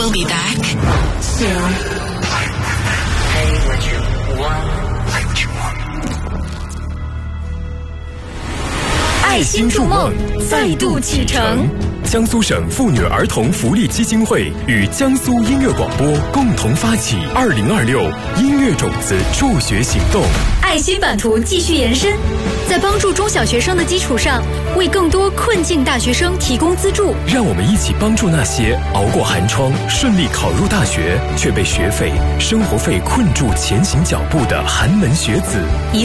We'll be back soon. Pay what you want. 爱心筑梦，再度启程。江苏省妇女儿童福利基金会与江苏音乐广播共同发起2026音乐种子助学行动。 爱心版图继续延伸，在帮助中小学生的基础上，为更多困境大学生提供资助。 让我们一起帮助那些熬过寒窗、顺利考入大学，却被学费、生活费困住前行脚步的寒门学子。